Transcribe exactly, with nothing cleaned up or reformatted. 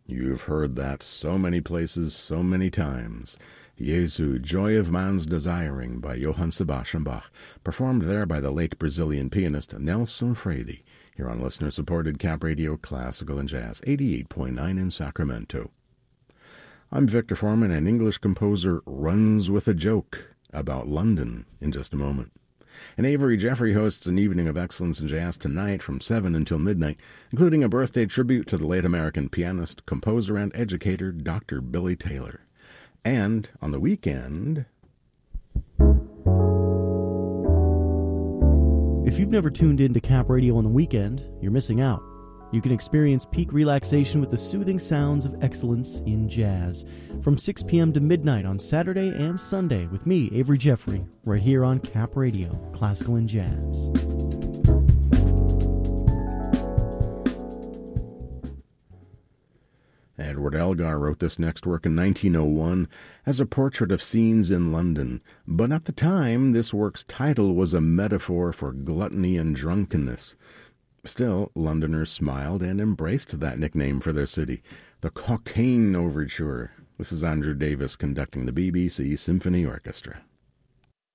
You've heard that so many places, so many times. Jesu, Joy of Man's Desiring by Johann Sebastian Bach, performed there by the late Brazilian pianist Nelson Freire, here on listener-supported Cap Radio Classical and Jazz, eighty-eight point nine in Sacramento. I'm Victor Foreman, and English composer runs with a joke about London in just a moment. And Avery Jeffrey hosts an evening of excellence in jazz tonight from seven until midnight, including a birthday tribute to the late American pianist, composer, and educator Doctor Billy Taylor. And on the weekend... If you've never tuned in to Cap Radio on the weekend, you're missing out. You can experience peak relaxation with the soothing sounds of excellence in jazz from six p.m. to midnight on Saturday and Sunday with me, Avery Jeffrey, right here on Cap Radio, Classical and Jazz. Edward Elgar wrote this next work in nineteen oh one as a portrait of scenes in London, but at the time this work's title was a metaphor for gluttony and drunkenness. Still, Londoners smiled and embraced that nickname for their city, the Cocaine Overture. This is Andrew Davis conducting the B B C Symphony Orchestra.